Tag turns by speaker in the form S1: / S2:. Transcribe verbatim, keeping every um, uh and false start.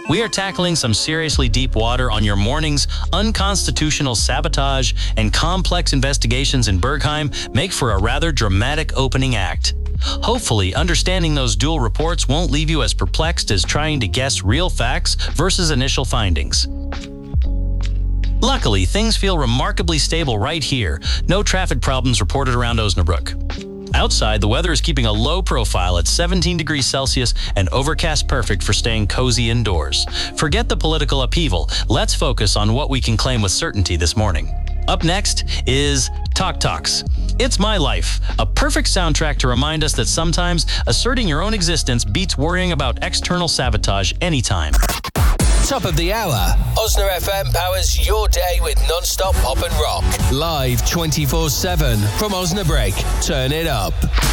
S1: We are tackling some seriously deep water on your morning's unconstitutional sabotage and complex investigations in Bergheim make for a rather dramatic opening act. Hopefully, understanding those dual reports won't leave you as perplexed as trying to guess real facts versus initial findings. Luckily, things feel remarkably stable right here. No traffic problems reported around Osnabrück. Outside, the weather is keeping a low profile at seventeen degrees Celsius and overcast, perfect for staying cozy indoors. Forget the political upheaval. Let's focus on what we can claim with certainty this morning. Up next is Talk Talks. It's My Life, a perfect soundtrack to remind us that sometimes asserting your own existence beats worrying about external sabotage anytime.
S2: Top of the hour. Osna F M powers your day with non-stop pop and rock. Live twenty-four seven from Osnabrück. Turn it up.